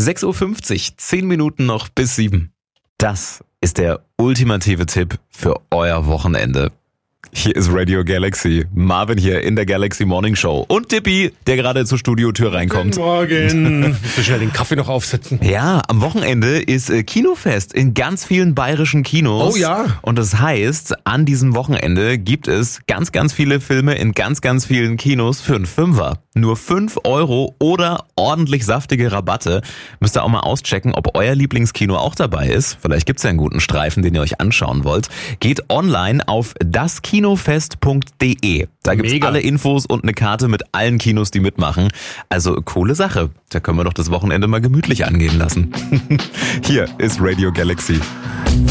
6:50 Uhr, 10 Minuten noch bis 7. Das ist der ultimative Tipp für euer Wochenende. Hier ist Radio Galaxy. Marvin hier in der Galaxy Morning Show. Und Dippy, der gerade zur Studiotür reinkommt. Guten Morgen. Ich will schnell den Kaffee noch aufsetzen. Ja, am Wochenende ist Kinofest in ganz vielen bayerischen Kinos. Oh ja. Und das heißt, an diesem Wochenende gibt es ganz, ganz viele Filme in ganz, ganz vielen Kinos für einen Fünfer. Nur 5 € oder ordentlich saftige Rabatte. Müsst ihr auch mal auschecken, ob euer Lieblingskino auch dabei ist. Vielleicht gibt's ja einen guten Streifen, den ihr euch anschauen wollt. Geht online auf daskinofest.de. Da gibt's alle Infos und eine Karte mit allen Kinos, die mitmachen. Also coole Sache. Da können wir doch das Wochenende mal gemütlich angehen lassen. Hier ist Radio Galaxy.